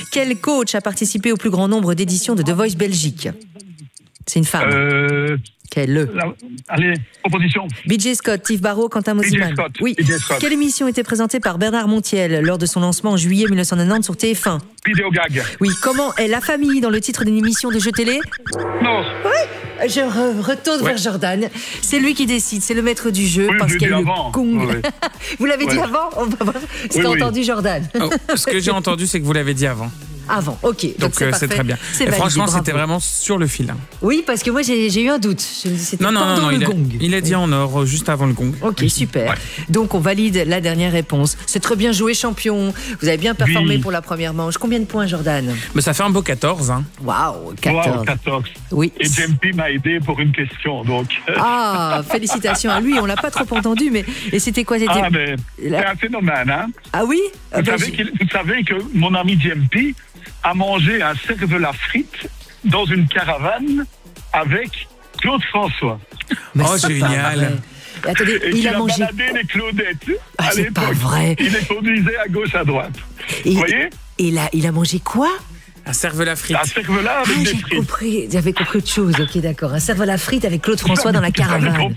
Quel coach a participé au plus grand nombre d'éditions de The Voice Belgique? C'est une femme. Quelle? Allez, proposition. BJ Scott, Yves Barrault, Quentin Mosiman. Oui. Quelle émission était présentée par Bernard Montiel lors de son lancement en juillet 1990 sur TF1? Vidéogag. Oui. Comment est la famille dans le titre d'une émission de jeux télé? Non. Oui. Je retourne vers Jordan. C'est lui qui décide, c'est le maître du jeu parce qu'il y a le gong. Oui. Vous l'avez dit avant? On va voir. C'était entendu, Jordan. Ce que j'ai entendu, c'est que vous l'avez dit avant. Avant, ok. Donc c'est très bien. Et franchement, c'était vraiment sur le fil. Oui, parce que moi j'ai eu un doute. Non, il a dit en or juste avant le gong. Ok, super. Donc on valide la dernière réponse. C'est très bien joué, champion. Vous avez bien performé pour la première manche. Combien de points, Jordan? Mais ça fait un beau 14. Hein. Waouh, 14. 14. Oui. Et JMP m'a aidé pour une question, donc. Ah, félicitations à lui. On l'a pas trop entendu, mais et c'était quoi? C'est un phénomène, hein. Ah oui. Vous savez que mon ami JMP a mangé un cervelas frites dans une caravane avec Claude François. Oh, génial. Attendez, il a mangé. baladé les Claudettes. Ah, c'est pas vrai. Il les conduisait à gauche, à droite. Vous voyez? Et là, il a mangé quoi? Un cervelas frites. Un cervelas avec des frites. J'avais compris autre chose. Ok, d'accord. Un cervelas frites avec Claude François dans la caravane.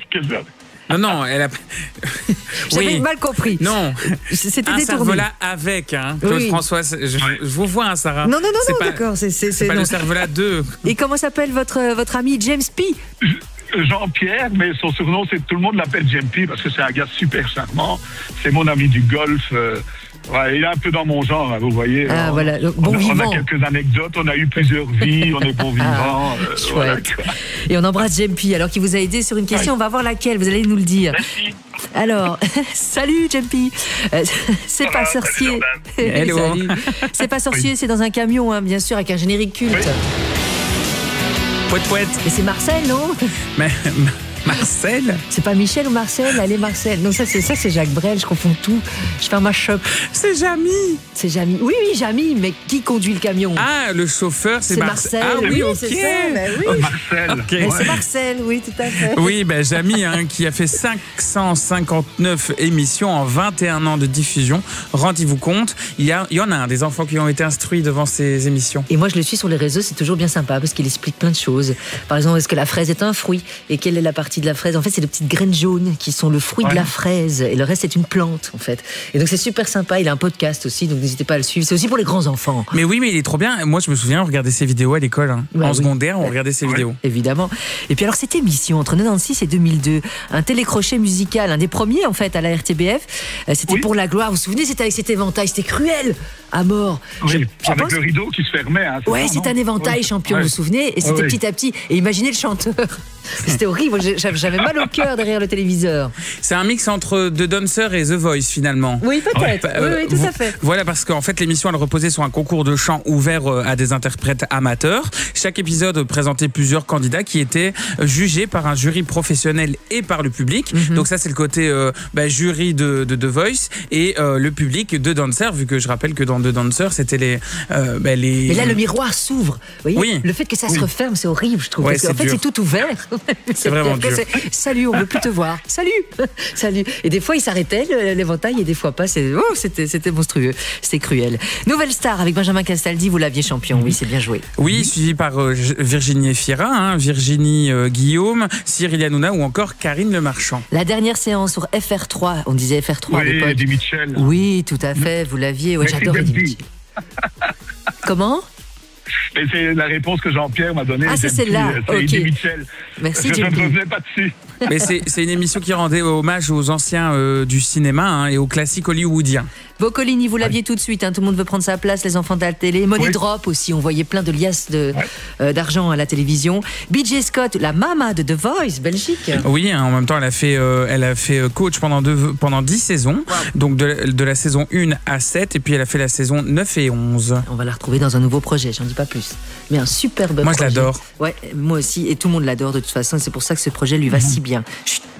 Non, elle a. J'avais mal compris. Non, c'était un détourné. cervelas avec Claude François. Je vous vois, Sarah. Non, d'accord. C'est pas le cervelas 2. Et comment s'appelle votre ami James P? Jean-Pierre, mais son surnom, tout le monde l'appelle JMP parce que c'est un gars super charmant. C'est mon ami du golf. Ouais, il est un peu dans mon genre, vous voyez. Ah, voilà, bon vivant. On a quelques anecdotes, on a eu plusieurs vies, on est bon vivant. Chouette. Et on embrasse JMP, alors qu'il vous a aidé sur une question. On va voir laquelle, vous allez nous le dire. Merci. Alors, salut JMP. C'est pas sorcier. Hello. Salut. C'est pas sorcier, c'est dans un camion, bien sûr, avec un générique culte. Pouette. Mais c'est Marcel, non? Mais Marcel? C'est pas Michel ou Marcel? Allez, Marcel. Non, ça c'est Jacques Brel, je confonds tout. Je fais un mash-up. C'est Jamy. C'est Jamy. Oui, Jamy, mais qui conduit le camion? Ah, le chauffeur, c'est Marcel. Ah oui, ok. C'est ça, oui. Marcel. Okay. C'est Marcel, oui, tout à fait. Oui, Jamy, qui a fait 559 émissions en 21 ans de diffusion. Rendez-vous compte, il y en a des enfants qui ont été instruits devant ces émissions. Et moi, je le suis sur les réseaux, c'est toujours bien sympa parce qu'il explique plein de choses. Par exemple, est-ce que la fraise est un fruit? Et quelle est la partie de la fraise? En fait, c'est les petites graines jaunes qui sont le fruit de la fraise. Et le reste, c'est une plante, en fait. Et donc, c'est super sympa. Il a un podcast aussi, donc n'hésitez pas à le suivre. C'est aussi pour les grands enfants. Mais oui, mais il est trop bien. Moi, je me souviens, on regardait ses vidéos à l'école. En secondaire, on regardait ses vidéos. Évidemment. Et puis alors, cette émission, entre 96 et 2002, un télécrochet musical, un des premiers, en fait, à la RTBF. C'était pour la gloire. Vous vous souvenez, c'était avec cet éventail. C'était cruel, à mort. Oui, avec le rideau qui se fermait. Ouais, c'est un éventail, champion, vous vous souvenez? Et c'était petit à petit. Et imaginez le chanteur. C'était horrible, j'avais mal au cœur derrière le téléviseur. C'est un mix entre The Dancer et The Voice finalement. Oui, peut-être, oui, tout à fait. Voilà, parce qu'en fait l'émission elle reposait sur un concours de chant ouvert à des interprètes amateurs. Chaque épisode présentait plusieurs candidats qui étaient jugés par un jury professionnel et par le public. Donc ça c'est le côté jury de The Voice et le public de Dancer, vu que je rappelle que dans The Dancer c'était les... Mais là le miroir s'ouvre, vous voyez. Oui. Le fait que ça se referme c'est horrible je trouve, ouais, parce qu'en fait c'est tout ouvert. C'est vraiment dur. Salut, on veut plus te voir. Salut. Et des fois, il s'arrêtait, l'éventail, et des fois pas. C'était monstrueux. C'était cruel. Nouvelle star avec Benjamin Castaldi, vous l'aviez champion. Oui, c'est bien joué. Oui, suivi par Virginie Efira, Virginie Guillaume, Cyril Hanouna ou encore Karine Le Marchand. La dernière séance sur FR3, on disait FR3 à l'époque. Eddie Mitchell. Oui, tout à fait, vous l'aviez. Ouais, j'adore Eddie Mitchell. Comment? Et c'est la réponce que Jean-Pierre m'a donnée. Ah, c'est celle-là. C'est Eddie Ok. Mitchell. Merci, je ne JP. revenais pas dessus. Mais c'est une émission qui rendait hommage aux anciens du cinéma et aux classiques hollywoodiens. Boccolini, vous l'aviez tout de suite, tout le monde veut prendre sa place, les enfants de la télé. Money Drop aussi, on voyait plein de liasses d'argent à la télévision. BJ Scott, la mama de The Voice, Belgique. Oui, en même temps, elle a fait coach pendant 10 saisons, donc de la saison 1 à 7, et puis elle a fait la saison 9 et 11. On va la retrouver dans un nouveau projet, j'en dis pas plus. Mais un superbe projet. Moi, je l'adore. Ouais, moi aussi, et tout le monde l'adore de toute façon, et c'est pour ça que ce projet lui va si bien. Chut.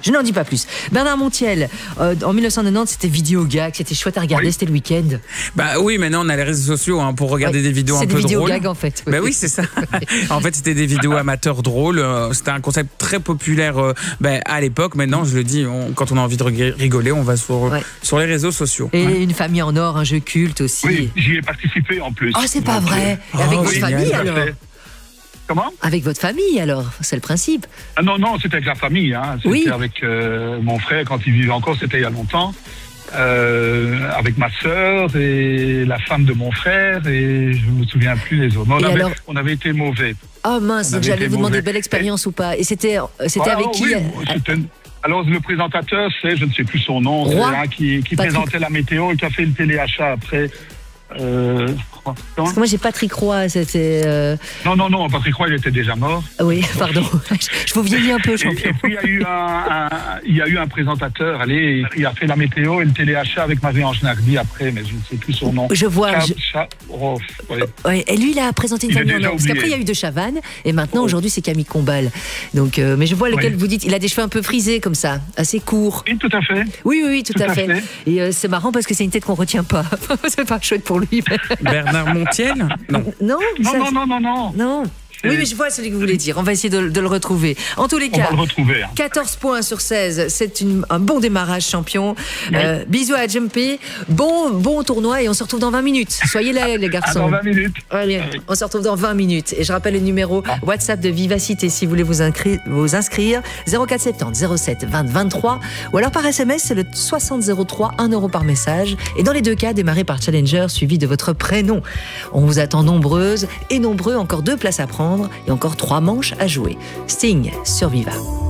Je n'en dis pas plus. Bernard Montiel, en 1990, c'était Vidéogag, c'était chouette à regarder, c'était le week-end. Bah oui, maintenant on a les réseaux sociaux pour regarder des vidéos un peu drôles. C'est des vidéogags en fait. Bah oui, c'est ça. En fait, c'était des vidéos amateurs drôles. C'était un concept très populaire à l'époque. Maintenant, je le dis, quand on a envie de rigoler, on va sur les réseaux sociaux. Et Une famille en or, un jeu culte aussi. Oui, j'y ai participé en plus. Oh, c'est pas vrai. Avec votre famille alors? Comment? Avec votre famille alors, c'est le principe. Ah non, c'était avec la famille. C'était avec mon frère quand il vivait encore, c'était il y a longtemps. Avec ma sœur et la femme de mon frère et je ne me souviens plus les autres. On avait été mauvais. Oh mince, donc j'allais vous demander belle expérience ou pas. Et c'était avec qui? Alors le présentateur, c'est, je ne sais plus son nom, qui présentait la météo et qui a fait le téléachat après. Parce que moi j'ai Patrick Roy, c'était. Non, Patrick Roy il était déjà mort. Oui, pardon. Je vous vieillis un peu, champion. Et puis il y a eu un présentateur, il a fait la météo et le téléachat avec Marie-Ange Nardi après, mais je ne sais plus son nom. Je vois. Ouais. Et lui il a présenté une famille en or. Parce qu'après il y a eu De Chavannes et maintenant aujourd'hui c'est Camille Combal. Donc, mais je vois lequel vous dites. Il a des cheveux un peu frisés comme ça, assez courts. Oui, tout à fait. Oui, tout à fait. Et c'est marrant parce que c'est une tête qu'on retient pas. C'est pas chouette pour lui. Bernard Montiel? Non. Non. Oui, mais je vois celui que vous voulez dire. On va essayer de le retrouver. En tous les cas, 14 points sur 16. C'est un bon démarrage, champion. Oui. Bisous à Jumpy. Bon tournoi et on se retrouve dans 20 minutes. Soyez là, les garçons. Dans 20 minutes. Allez, on se retrouve dans 20 minutes. Et je rappelle le numéro WhatsApp de Vivacité si vous voulez vous inscrire. 0470 07 20 23. Ou alors par SMS, c'est le 6003, 1 euro par message. Et dans les deux cas, démarrez par Challenger suivi de votre prénom. On vous attend nombreuses et nombreux. Encore 2 places à prendre et encore 3 manches à jouer. Sting sur Viva.